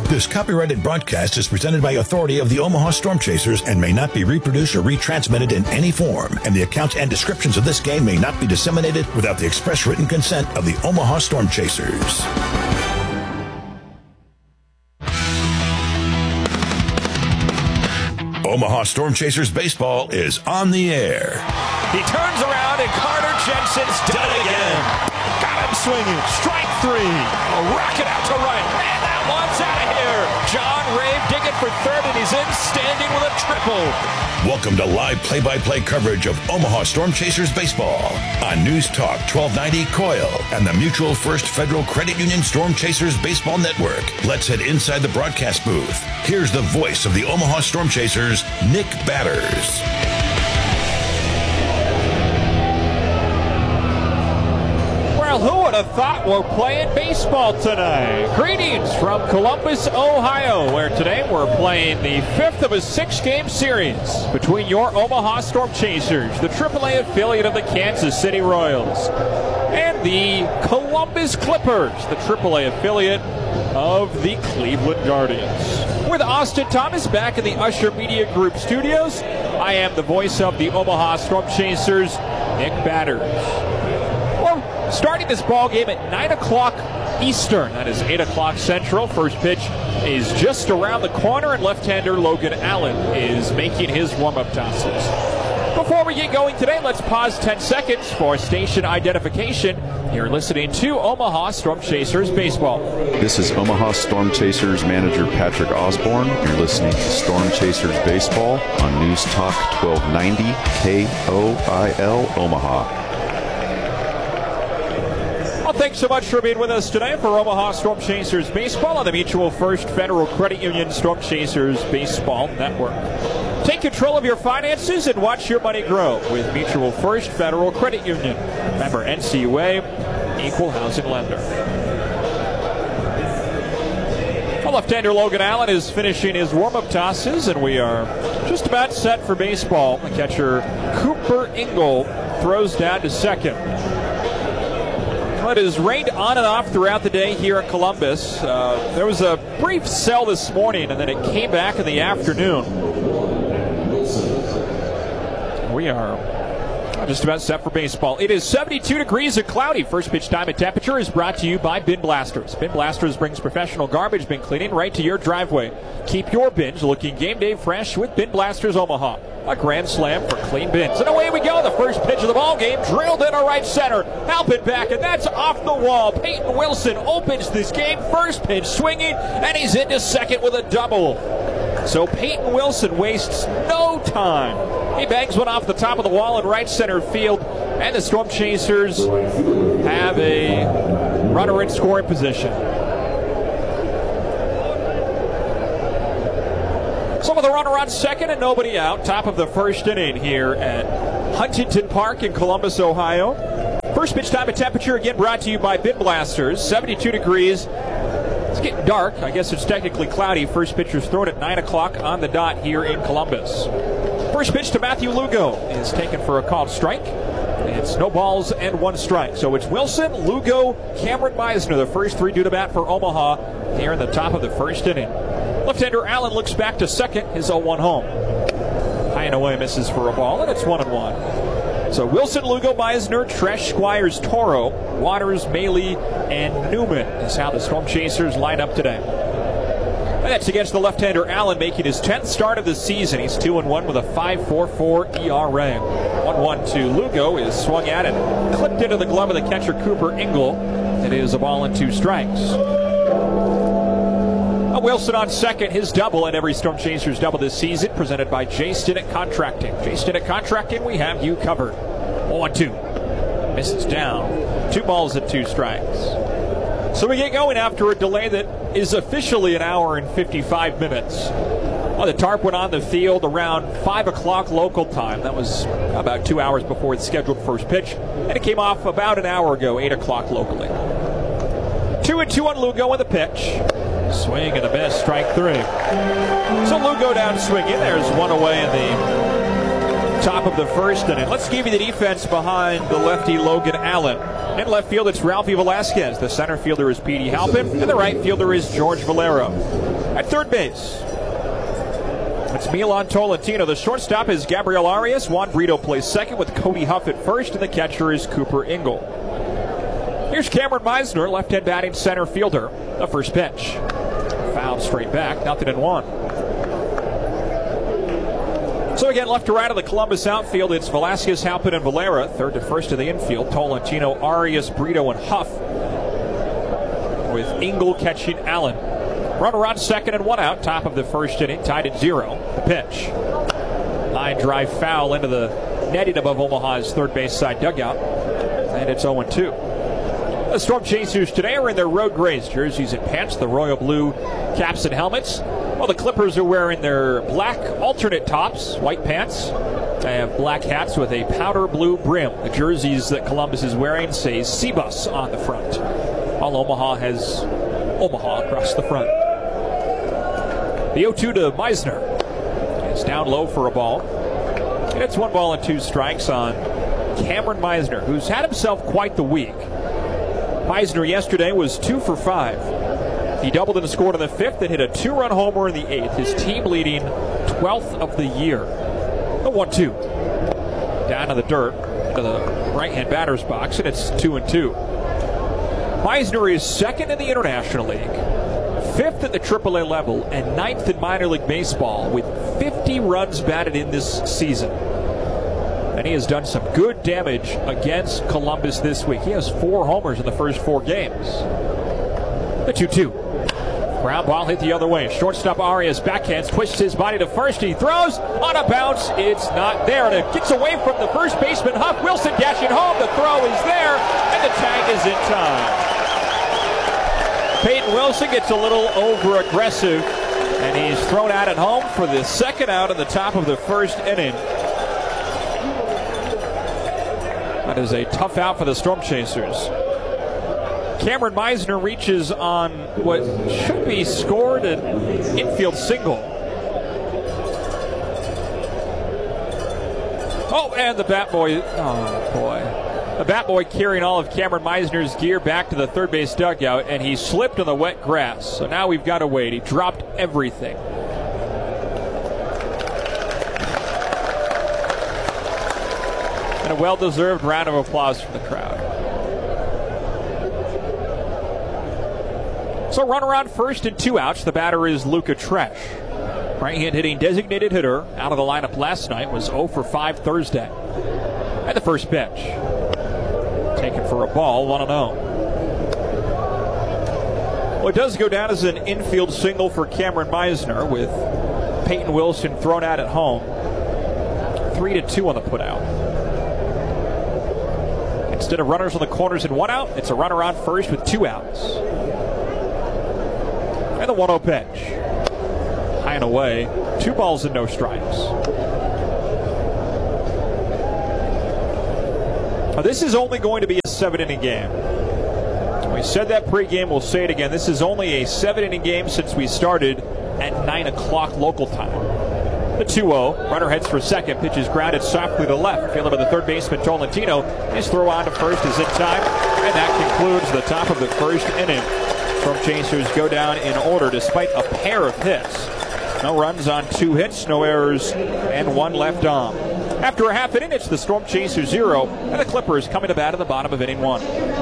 This copyrighted broadcast is presented by authority of the Omaha Storm Chasers and may not be reproduced or retransmitted in any form. And the accounts and descriptions of this game may not be disseminated without the express written consent of the Omaha Storm Chasers. Omaha Storm Chasers baseball is on the air. He turns around and Carter Jensen's done it again. Got him swinging. Strike three. A rocket out to right. And that one's out of here. John Rave digging for third, and he's in standing with a triple. Welcome to live play-by-play coverage of Omaha Storm Chasers baseball on News Talk 1290 Coil and the Mutual First Federal Credit Union Storm Chasers Baseball Network. Let's head inside the broadcast booth. Here's the voice of the Omaha Storm Chasers, Nick Batters. Well, who would have thought we're playing baseball tonight? Greetings from Columbus, Ohio, where today we're playing the fifth of a six-game series between your Omaha Storm Chasers, the AAA affiliate of the Kansas City Royals, and the Columbus Clippers, the AAA affiliate of the Cleveland Guardians. With Austin Thomas back in the Usher Media Group studios, I am the voice of the Omaha Storm Chasers, Nick Batters. Starting this ball game at 9 o'clock Eastern. That is 8 o'clock Central. First pitch is just around the corner, and left-hander Logan Allen is making his warm-up tosses. Before we get going today, let's pause 10 seconds for station identification. You're listening to Omaha Storm Chasers Baseball. This is Omaha Storm Chasers manager Patrick Osborne. You're listening to Storm Chasers Baseball on News Talk 1290 KOIL Omaha. Thanks so much for being with us today for Omaha Storm Chasers Baseball on the Mutual First Federal Credit Union Storm Chasers Baseball Network. Take control of your finances and watch your money grow with Mutual First Federal Credit Union. Member NCUA, equal housing lender. Well, left-hander Logan Allen is finishing his warm-up tosses, and we are just about set for baseball. The catcher Cooper Ingle throws down to second. It has rained on and off throughout the day here in Columbus. There was a brief spell this morning, and then it came back in the afternoon. We are just about set for baseball. It is 72 degrees and cloudy. First pitch time and temperature is brought to you by Bin Blasters. Bin Blasters brings professional garbage bin cleaning right to your driveway. Keep your bins looking game day fresh with Bin Blasters Omaha. A grand slam for clean bins. And away we go. The first pitch of the ball game drilled into right center. Halpin back, and that's off the wall. Peyton Wilson opens this game. First pitch swinging, and he's into second with a double. So Peyton Wilson wastes no time. He bangs one off the top of the wall in right center field, and the Storm Chasers have a runner in scoring position. So with a runner on second and nobody out, top of the first inning here at Huntington Park in Columbus, Ohio. First pitch time and temperature again brought to you by Bin Blasters. 72 degrees. It's getting dark. I guess it's technically cloudy. First pitch is thrown at 9 o'clock on the dot here in Columbus. First pitch to Matthew Lugo is taken for a called strike. It's no balls and one strike. So it's Wilson, Lugo, Cameron Meisner, the first three due to bat for Omaha here in the top of the first inning. Left-hander Allen looks back to second, his 0-1 home. High and away misses for a ball, and it's 1-1. So Wilson, Lugo, Meisner, Tresh, Squires, Toro, Waters, Maley, and Newman is how the Storm Chasers line up today. And that's against the left-hander Allen, making his 10th start of the season. He's 2-1 with a 5.44 ERA. 1-1 to Lugo is swung at and clipped into the glove of the catcher Cooper Ingle. It is a ball and two strikes. Wilson on second, his double, and every Storm Chasers double this season, presented by J. Stinnett Contracting. J. Stinnett Contracting, we have you covered. 0-2. Misses down. 2 balls and 2 strikes. So we get going after a delay that is officially an hour and 55 minutes. Well, the tarp went on the field around 5 o'clock local time. That was about 2 hours before its scheduled first pitch. And it came off about an hour ago, 8 o'clock locally. 2-2 on Lugo on the pitch. Swing and a miss, strike 3. So Lugo down swinging. There's one away in the top of the first inning. Let's give you the defense behind the lefty Logan Allen. In left field, it's Ralphie Velasquez. The center fielder is Petey Halpin, and the right fielder is George Valero. At third base, it's Milan Tolentino. The shortstop is Gabriel Arias. Juan Brito plays second with Cody Huff at first, and the catcher is Cooper Ingle. Here's Cameron Meisner, left-hand batting center fielder. The first pitch. Fouled straight back, 0-1. So again, left to right of the Columbus outfield, it's Velasquez, Halpin, and Valera. Third to first of the infield, Tolentino, Arias, Brito, and Huff, with Ingle catching Allen. Runner on second and 1 out, top of the first inning, tied at 0. The pitch. Line drive foul into the netting above Omaha's third base side dugout, and it's 0-2. The Storm Chasers today are in their road grays jerseys and pants, the royal blue caps and helmets. While the Clippers are wearing their black alternate tops, white pants. They have black hats with a powder blue brim. The jerseys that Columbus is wearing say C-Bus on the front, while Omaha has Omaha across the front. The 0-2 to Meisner. It's down low for a ball. And it's 1 ball and 2 strikes on Cameron Meisner, who's had himself quite the week. Meisner yesterday was 2 for 5. He doubled and scored in the 5th and hit a 2-run homer in the 8th. His team leading 12th of the year. The 1-2. Down to the dirt, to the right-hand batter's box, and it's 2-2. Meisner is second in the International League, 5th at the AAA level, and 9th in minor league baseball with 50 runs batted in this season. And he has done some good damage against Columbus this week. He has 4 homers in the first 4 games. The 2-2. Ground ball hit the other way. Shortstop Arias backhands, twists his body to first. He throws on a bounce. It's not there. And it gets away from the first baseman, Huff. Wilson dashing home. The throw is there, and the tag is in time. Peyton Wilson gets a little over-aggressive, and he's thrown out at home for the second out in the top of the first inning. That is a tough out for the Storm Chasers. Cameron Meisner reaches on what should be scored an infield single. Oh, and the bat boy. Oh, boy. The bat boy carrying all of Cameron Meisner's gear back to the third base dugout, and he slipped on the wet grass. So now we've got to wait. He dropped everything. And a well-deserved round of applause from the crowd. So runner on first and 2 outs. The batter is Luca Tresh. Right-hand hitting designated hitter out of the lineup last night, was 0 for 5 Thursday. At the first pitch. Taken for a ball, 1-0. Well, it does go down as an infield single for Cameron Meisner, with Peyton Wilson thrown out at home. 3-2 on the putout. Instead of runners on the corners and 1 out, it's a runner on first with 2 outs. And the 1-0 pitch. High and away. 2 balls and no strikes. Now, this is only going to be a 7-inning game. We said that pregame. We'll say it again. This is only a 7-inning game since we started at 9 o'clock local time. The 2-0. Runner heads for second. Pitch is grounded softly to left. Fielded by the third baseman, Tolentino. His throw on to first is in time. And that concludes the top of the first inning. Storm Chasers go down in order despite a pair of hits. No runs on 2 hits, no errors, and 1 left on. After a half inning, it's the Storm Chasers 0, and the Clippers coming to bat at the bottom of inning 1.